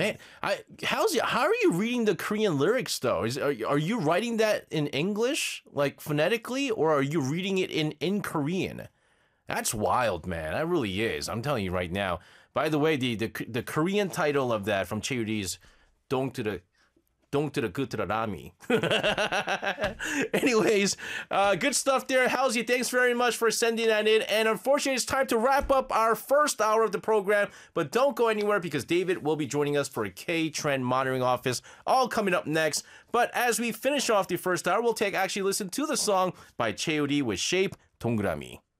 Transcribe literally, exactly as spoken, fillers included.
man, I how's you, how are you reading the Korean lyrics though? Is are, are you writing that in English like phonetically, or are you reading it in in Korean? That's wild, man. That really is. I'm telling you right now. By the way, the the, the Korean title of that from Chaeyoori is "Dong to the Dong to the good to the Rami." Anyways, uh, good stuff there. Halsey, thanks very much for sending that in. And unfortunately, it's time to wrap up our first hour of the program. But don't go anywhere because David will be joining us for a K-Trend monitoring office, all coming up next. But as we finish off the first hour, we'll take actually listen to the song by Chaeyoori with Shape, 동그라미.